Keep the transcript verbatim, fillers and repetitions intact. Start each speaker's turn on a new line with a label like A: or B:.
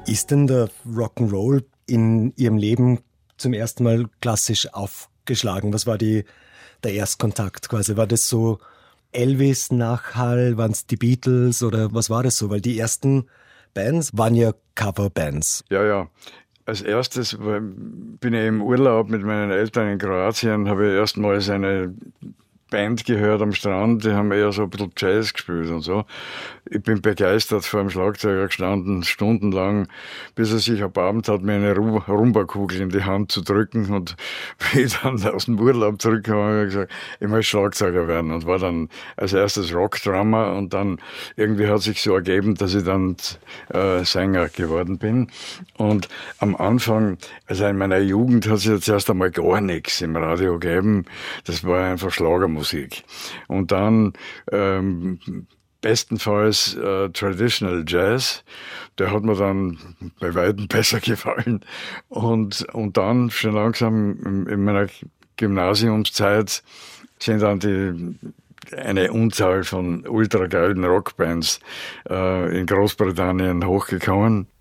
A: Ist denn der Rock'n'Roll in Ihrem Leben zum ersten Mal klassisch aufgeschlagen? Was war die, der Erstkontakt quasi? War das so Elvis, Nachhall, waren es die Beatles oder was war das so? Weil die ersten Bands waren ja Coverbands.
B: Ja, ja. Als erstes bin ich im Urlaub mit meinen Eltern in Kroatien, habe ich erstmals eine Band gehört am Strand, die haben eher so ein bisschen Jazz gespielt und so. Ich bin begeistert vor dem Schlagzeuger gestanden, stundenlang, bis er sich erbarmt hat, mir eine Rumba-Kugel in die Hand zu drücken, und wie ich dann aus dem Urlaub zurückkam, habe ich gesagt, ich möchte Schlagzeuger werden, und war dann als erstes Rockdrummer, und dann irgendwie hat sich so ergeben, dass ich dann äh, Sänger geworden bin. Und am Anfang, also in meiner Jugend, hat es ja zuerst einmal gar nichts im Radio gegeben. Das war einfach Schlagermusik. Musik. Und dann ähm, bestenfalls äh, Traditional Jazz, der hat mir dann bei weitem besser gefallen. Und, und dann schon langsam in, in meiner Gymnasiumszeit sind dann die eine Unzahl von ultra geilen Rockbands äh, in Großbritannien hochgekommen.